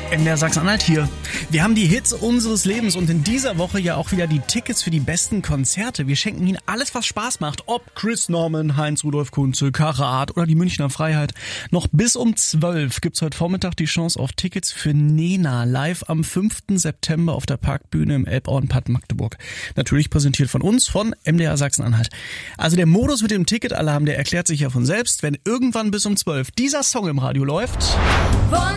MDR Sachsen-Anhalt hier. Wir haben die Hits unseres Lebens und in dieser Woche ja auch wieder die Tickets für die besten Konzerte. Wir schenken Ihnen alles, was Spaß macht. Ob Chris Norman, Heinz-Rudolf Kunze, Karat oder die Münchner Freiheit. Noch bis um 12 gibt's heute Vormittag die Chance auf Tickets für Nena live am 5. September auf der Parkbühne im Elbauenpark Magdeburg. Natürlich präsentiert von uns, von MDR Sachsen-Anhalt. Also der Modus mit dem Ticketalarm, der erklärt sich ja von selbst, wenn irgendwann bis um 12 dieser Song im Radio läuft.